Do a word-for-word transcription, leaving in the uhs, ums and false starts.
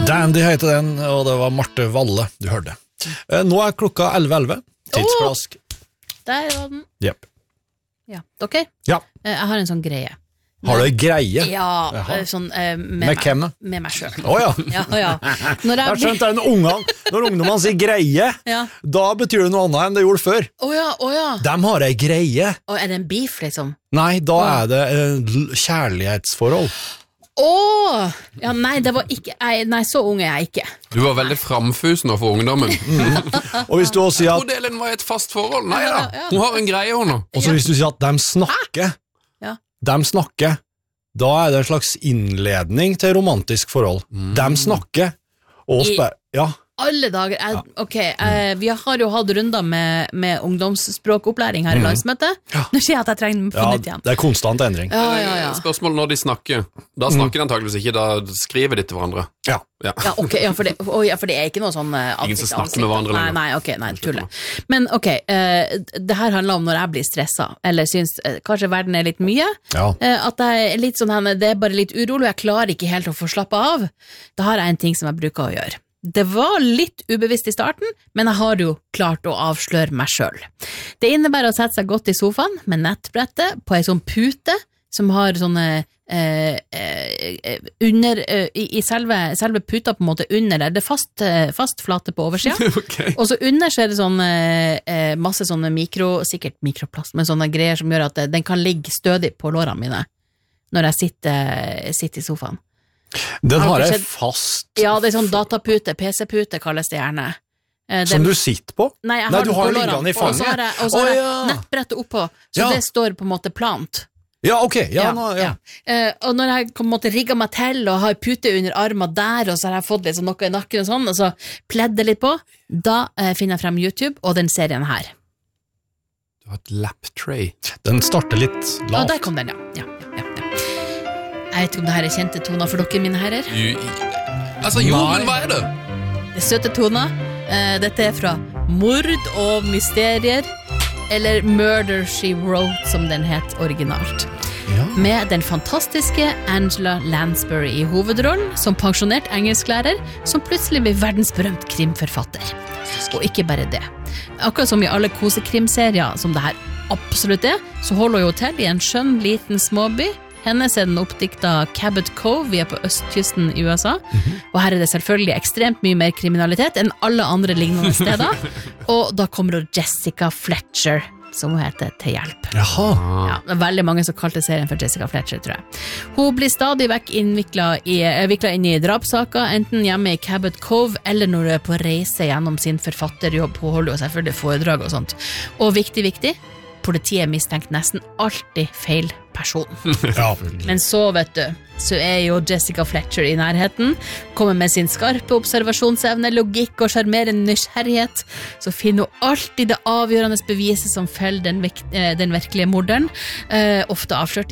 Dandy heter den, og det var Marte Valle du hørte. Nå er klokka elleve elleve. Tidsplask. Oh, der var den. Yep. Ja, dere? Ja. Jeg har en sånn greie. Har du en greie? Ja, sånn, eh, med, med hvem? Med meg selv. Åja. Oh, ja, ja. Når jeg, jeg skjønte det, ungene, når ungdommene sier greie, ja. Da betyr det noe annet enn det gjorde før. Åja, oh, åja. Oh, de har en greie. Og er det en beef, liksom? Nei, da oh. er det uh, kjærlighetsforhold. Åh, ja, nei, det var ikke jeg, nei, så ung er jeg ikke. Du var veldig framfusen for ungdommen. Mm. Og hvis du også sier at Modellen var et fast forhold, nei da, hun har en greie hun nå. Og så hvis du sier at de snakker, ja. de snakker, da er det en slags innledning til romantisk forhold. Mm. De snakker, og spør, ja. Alle dager, jeg, ok, eh, vi har jo hatt runder med, med ungdomsspråkopplæring her i landsmøtet. Ja. Nå sier jeg at jeg trenger på ja, nytt igjen. Det er konstant endring. Ja, ja, ja. Spørsmål når de snakker. Da snakker de antageligvis ikke, da skriver de til hverandre. Ja. Ja, ja, ok, ja, for det, oh, ja, for det er ikke noe sånn uh, ingen som snakker med hverandre lenger. Nei, nei, ok, nei, tulle. Men ok, uh, det her handler om når jeg blir stresset, eller synes uh, kanskje verden er litt mye, ja. uh, at jeg er litt sånn, det er bare litt urolig, og jeg klarer ikke helt å få slappe av. Da har jeg en ting som jeg bruker å gjøre. Det var litt ubevisst i starten, men jeg har jo klart å avsløre meg selv. Det innebærer å sette seg godt i sofaen med nettbrettet på en sånn pute som har sånne eh, eh, under, eh, i, i selve, selve puta på en måte under der. Det er fast, eh, fast flate på oversiden. Okay. Og så under så er det sånn eh, masse sånne mikro, sikkert mikroplast, men sånne greier som gjør at den kan ligge stødig på lårene mine når jeg sitter, sitter i sofaen. Den har jeg fast... Ja, det er sånn datapute, P C-pute kalles det gjerne. Det... Som du sitter på? Nei, jeg har, Nei, du har den liggende i fanget. Og så har jeg, og så har oh, jeg ja. nettbrettet oppå, så ja. Det står på en måte plant. Ja, ok. Ja, ja, nå, ja. ja. Uh, og når jeg på en måte rigger meg til og har pute under armen der, og så har jeg fått litt sånn noe i nakken og sånn, og så pledder litt på, da uh, finner jeg frem YouTube og den serien her. Du har et lap tray. Den starter litt lavt. Og der kom den, ja. ja. Jeg vet ikke om det her er kjente toner for dere, mine herrer. Du, altså, jo, Nei. Men hva er det? Det er søte toner. Uh, dette er fra Mord og Mysterier, eller Murder, She Wrote, som den het originalt. Ja. Med den fantastiske Angela Lansbury i hovedrollen, som pensjonert engelsklærer, som plutselig blir verdensberømt krimforfatter. Og ikke bare det. Akkurat som i alle kosekrimserier, som det her absolutt er, så holder hun til i en skjønn liten småby. Hennes er den oppdikta Cabot Cove, vi er på østkysten i U S A, mm-hmm. og her er det selvfølgelig ekstremt mye mer kriminalitet enn alle andre lignende steder, og da kommer jo Jessica Fletcher, som hun heter, til hjelp. Jaha. Ja, det er veldig mange som kalte serien for Jessica Fletcher, tror jeg. Hun blir stadig vekk innviklet i, viklet inn i drapssaker, enten hjemme i Cabot Cove, eller når hun er på reise gjennom sin forfatterjobb. Hun holder jo selvfølgelig foredrag og sånt. Og viktig, viktig, politiet mistenkt nesten alltid feil person. Ja. Men så, vet du, så er jo Jessica Fletcher i nærheten, kommer med sin skarpe observasjonsevne, logikk og sjarmerende nysgjerrighet, så finner hun alltid det avgjørende beviset som feller den, den virkelige morderen, eh, ofte avslørt